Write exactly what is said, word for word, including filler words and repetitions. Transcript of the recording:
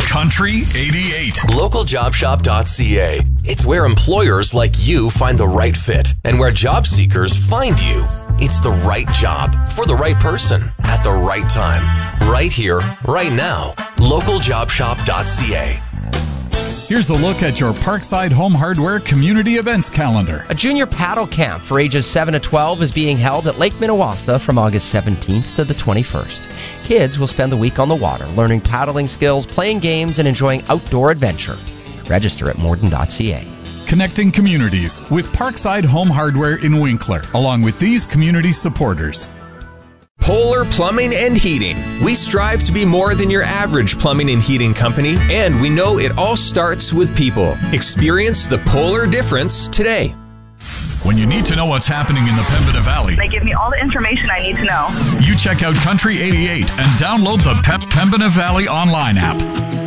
Country eighty-eight. local job shop dot c a. It's where employers like you find the right fit and where job seekers find you. It's the right job for the right person at the right time. Right here, right now. local job shop dot c a. Here's a look at your Parkside Home Hardware community events calendar. A junior paddle camp for ages seven to twelve is being held at Lake Minnewaska from August seventeenth to the twenty-first. Kids will spend the week on the water, learning paddling skills, playing games, and enjoying outdoor adventure. Register at morden dot c a. Connecting communities with Parkside Home Hardware in Winkler, along with these community supporters. Polar Plumbing and Heating. We strive to be more than your average plumbing and heating company, and we know it all starts with people. Experience the polar difference today. When you need to know what's happening in the Pembina Valley, they give me all the information I need to know. You check out Country eighty-eight and download the Pep Pembina Valley online app.